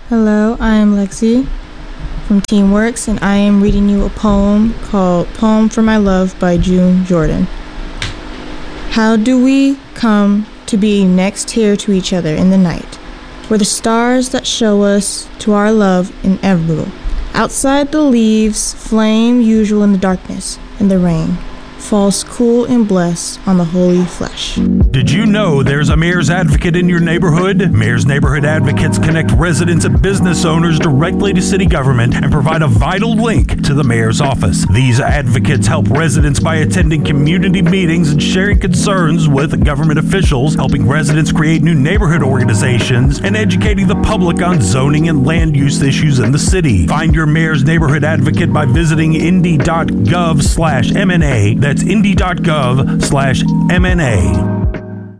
Hello, I am Lexi from Teamworks, and I am reading you a poem called Poem for My Love by June Jordan. How do we come to be next here to each other in the night, where the stars that show us to our love inevitable? Outside the leaves flame usual in the darkness, and the rain falls cool and blessed on the holy flesh. Did you know there's a mayor's advocate in your neighborhood? Mayor's Neighborhood Advocates connect residents and business owners directly to city government and provide a vital link to the mayor's office. These advocates help residents by attending community meetings and sharing concerns with government officials, helping residents create new neighborhood organizations, and educating the public on zoning and land use issues in the city. Find your Mayor's Neighborhood Advocate by visiting indy.gov/MNA. That's indy.gov/MNA.